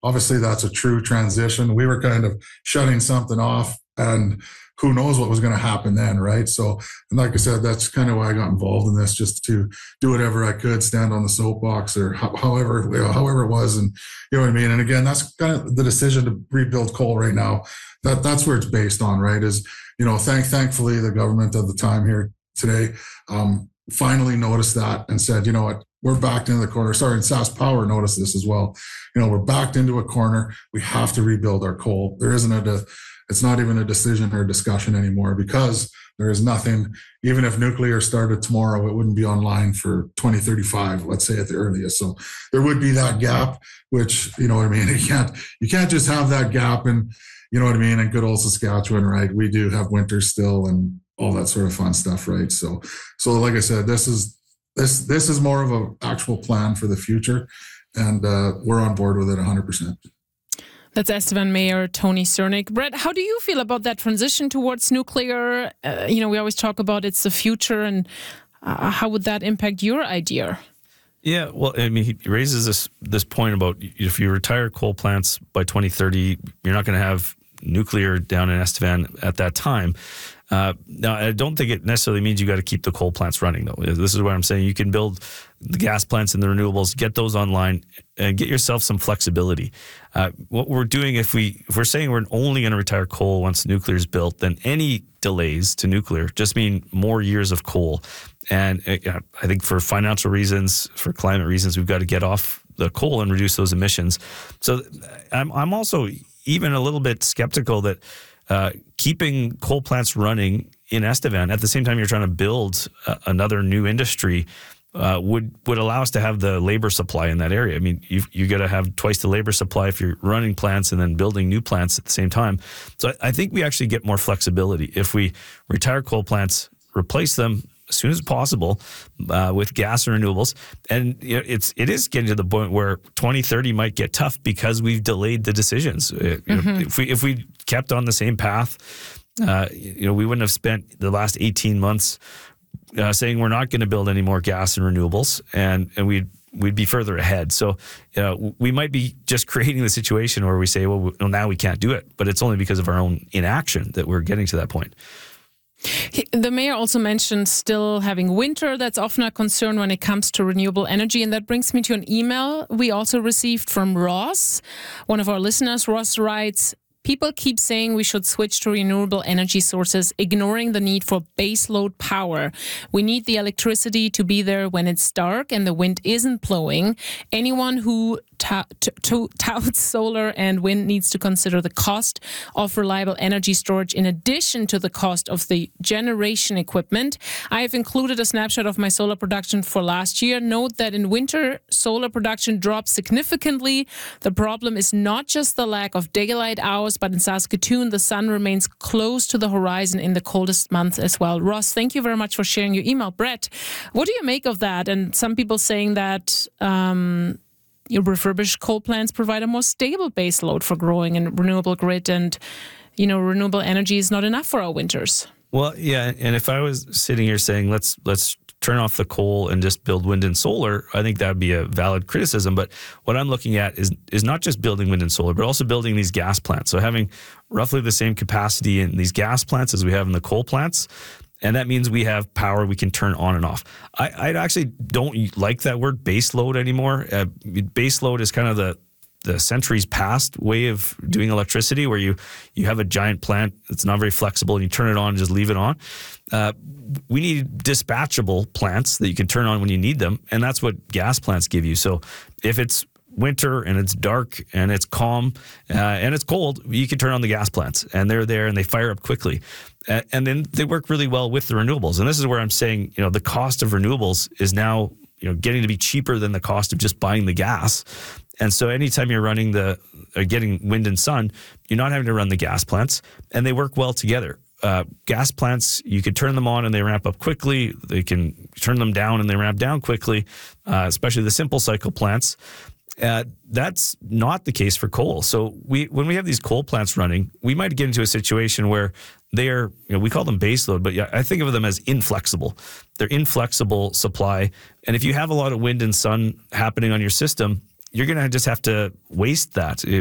obviously that's a true transition. We were kind of shutting something off, and who knows what was going to happen then, right? So, and like I said, that's kind of why I got involved in this, just to do whatever I could, stand on the soapbox, or however it was, and you know what I mean. And again, that's kind of the decision to rebuild coal right now. That's where it's based on, right? Is, you know, thankfully the government at the time here today finally noticed that and said, you know what, we're backed into the corner. Sorry, and SaskPower noticed this as well. You know, we're backed into a corner. We have to rebuild our coal. There isn't it's not even a decision or discussion anymore, because there is nothing. Even if nuclear started tomorrow, it wouldn't be online for 2035, let's say at the earliest. So there would be that gap, which, you know what I mean? You can't just have that gap. And you know what I mean? In good old Saskatchewan, right? We do have winter still and all that sort of fun stuff, right? So like I said, this is more of an actual plan for the future, and we're on board with it 100%. That's Estevan Mayor Tony Cernik. Brett, how do you feel about that transition towards nuclear? We always talk about it's the future, and how would that impact your idea? Yeah, well, I mean, he raises this point about if you retire coal plants by 2030, you're not going to have nuclear down in Estevan at that time. Now, I don't think it necessarily means you got to keep the coal plants running, though. This is what I'm saying. You can build the gas plants and the renewables, get those online, and get yourself some flexibility. What we're doing, if we're saying we're only going to retire coal once nuclear is built, then any delays to nuclear just mean more years of coal. And I think for financial reasons, for climate reasons, we've got to get off the coal and reduce those emissions. So I'm also even a little bit skeptical that keeping coal plants running in Estevan at the same time you're trying to build another new industry would allow us to have the labor supply in that area. I mean, you got to have twice the labor supply if you're running plants and then building new plants at the same time. So I think we actually get more flexibility if we retire coal plants, replace them as soon as possible with gas and renewables. And it is getting to the point where 2030 might get tough because we've delayed the decisions. If we kept on the same path, we wouldn't have spent the last 18 months saying we're not going to build any more gas and renewables, and we'd be further ahead. So we might be just creating the situation where we say, well, now we can't do it, but it's only because of our own inaction that we're getting to that point. The mayor also mentioned still having winter. That's often a concern when it comes to renewable energy. And that brings me to an email we also received from Ross, one of our listeners. Ross writes, people keep saying we should switch to renewable energy sources, ignoring the need for baseload power. We need the electricity to be there when it's dark and the wind isn't blowing. Anyone who touts solar and wind needs to consider the cost of reliable energy storage in addition to the cost of the generation equipment. I have included a snapshot of my solar production for last year. Note that in winter, solar production drops significantly. The problem is not just the lack of daylight hours, but in Saskatoon, the sun remains close to the horizon in the coldest months as well. Ross, thank you very much for sharing your email. Brett, what do you make of that? And some people saying that your refurbished coal plants provide a more stable base load for growing a renewable grid, and renewable energy is not enough for our winters. Well, yeah, and if I was sitting here saying let's turn off the coal and just build wind and solar, I think that would be a valid criticism. But what I'm looking at is not just building wind and solar, but also building these gas plants. So having roughly the same capacity in these gas plants as we have in the coal plants. And that means we have power we can turn on and off. I actually don't like that word base load anymore. Base load is kind of the centuries past way of doing electricity, where you have a giant plant that's not very flexible and you turn it on and just leave it on. We need dispatchable plants that you can turn on when you need them, and that's what gas plants give you. So if it's winter and it's dark and it's calm and it's cold, you can turn on the gas plants, and they're there and they fire up quickly. And then they work really well with the renewables. And this is where I'm saying, the cost of renewables is now, getting to be cheaper than the cost of just buying the gas. And so anytime you're running getting wind and sun, you're not having to run the gas plants, and they work well together. Gas plants, you can turn them on and they ramp up quickly. They can turn them down and they ramp down quickly, especially the simple cycle plants. That's not the case for coal. So when we have these coal plants running, we might get into a situation where they are, we call them baseload, but I think of them as inflexible. They're inflexible supply. And if you have a lot of wind and sun happening on your system, you're going to just have to waste that.